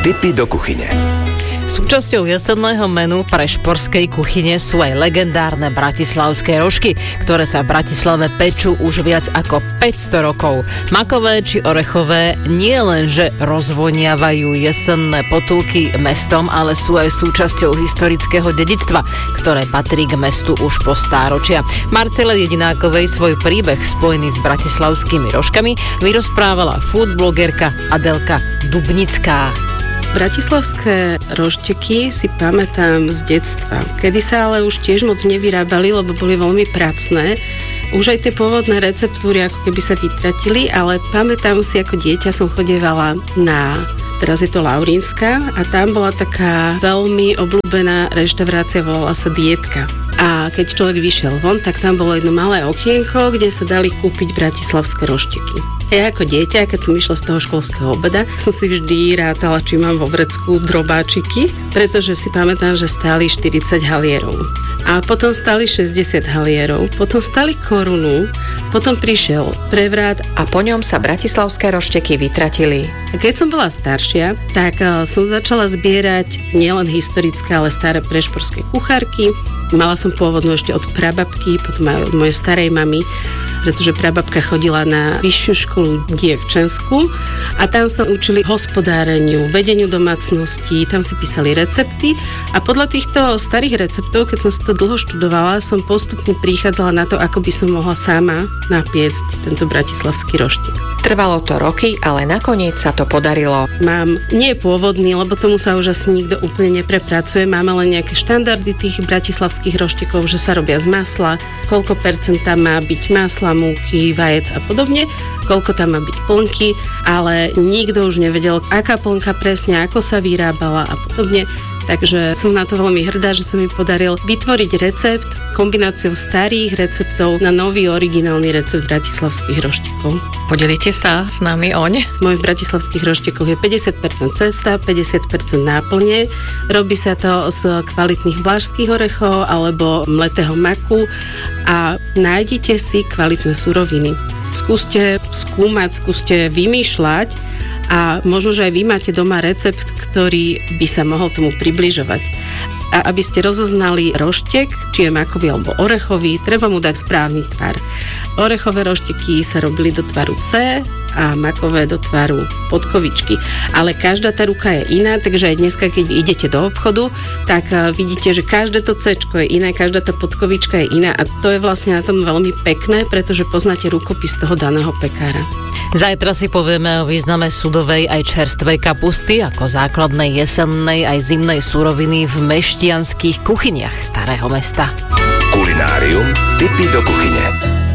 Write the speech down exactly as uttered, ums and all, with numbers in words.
Tipy do kuchyne. Súčasťou jesenného menu prešporskej kuchyne sú aj legendárne bratislavské rožky, ktoré sa v Bratislave pečú už viac ako päťsto rokov. Makové či orechové nie len, že rozvoniavajú jesenné potulky mestom, ale sú aj súčasťou historického dedičstva, ktoré patrí k mestu už po stáročia. Marcele Jedinákovej svoj príbeh spojený s bratislavskými rožkami vyrozprávala foodblogerka Adelka Dubnická. Bratislavské rošteky si pamätám z detstva, kedy sa ale už tiež moc nevyrábali, lebo boli veľmi pracné. Už aj tie pôvodné receptúry ako keby sa vytratili, ale pamätám si, ako dieťa som chodievala na, teraz je to Laurínska, a tam bola taká veľmi obľúbená reštaurácia, volala sa Dietka. A keď človek vyšiel von, tak tam bolo jedno malé okienko, kde sa dali kúpiť bratislavské rošteky. Ja ako dieťa, keď som išla z toho školského obeda, som si vždy rátala, či mám vo vrecku drobáčiky, pretože si pamätám, že stáli štyridsať halierov. A potom stáli šesťdesiat halierov, potom stáli korunu, potom prišiel prevrat. A po ňom sa bratislavské rošteky vytratili. A keď som bola staršia, tak som začala zbierať nielen historické, ale staré prešporské kuchárky. Mala som pôvodnú ešte od prababky, potom aj od mojej starej mamy, pretože prababka chodila na vyššiu školu dievčenskú a tam sa učili hospodáreniu, vedeniu domácností, tam si písali recepty a podľa týchto starých receptov, keď som si to dlho študovala, som postupne prichádzala na to, ako by som mohla sama napiecť tento bratislavský roštek. Trvalo to roky, ale nakoniec sa to podarilo. Mám, nie je pôvodný, lebo tomu sa už asi nikto úplne neprepracuje, máme len nejaké štandardy tých bratislavských roštekov, že sa robia z masla, koľko percenta má byť masla, múky, vajec a podobne, koľko tam má byť plnky, ale nikto už nevedel, aká plnka presne, ako sa vyrábala a podobne. Takže som na to veľmi hrdá, že sa mi podaril vytvoriť recept kombináciou starých receptov na nový originálny recept bratislavských roštekov. Podelíte sa s nami oň? V mojich bratislavských roštekoch je päťdesiat percent cesta, päťdesiat percent náplne. Robí sa to z kvalitných vlašských orechov alebo mletého maku a nájdete si kvalitné suroviny. Skúste skúmať, skúste vymýšľať a možno, že aj vy máte doma recept, ktorý by sa mohol tomu približovať. A aby ste rozoznali roštek, či je makový alebo orechový, treba mu dať správny tvar. Orechové rošteky sa robili do tvaru C a makové do tvaru podkovičky. Ale každá tá ruka je iná, takže aj dneska, keď idete do obchodu, tak vidíte, že každé to C-čko je iné, každá tá podkovička je iná a to je vlastne na tom veľmi pekné, pretože poznáte rukopis toho daného pekára. Zajtra si povieme o význame sudovej aj čerstvej kapusty ako základnej jesennej aj zimnej suroviny v mešťanských kuchyniach Starého mesta. Kulinárium, tipy do kuchyne.